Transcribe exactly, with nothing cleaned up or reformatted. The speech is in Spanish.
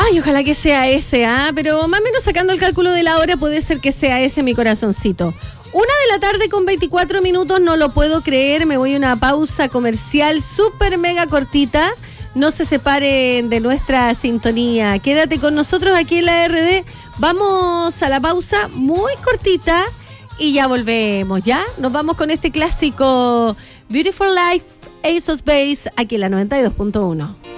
Ay, ojalá que sea ese, ¿ah? Pero más o menos sacando el cálculo de la hora puede ser que sea ese, mi corazoncito. Una de la tarde con veinticuatro minutos, no lo puedo creer. Me voy a una pausa comercial súper mega cortita. No se separen de nuestra sintonía. Quédate con nosotros aquí en la R D. Vamos a la pausa muy cortita y ya volvemos, ¿ya? Nos vamos con este clásico Beautiful Life, Ace of Base, aquí en la noventa y dos punto uno.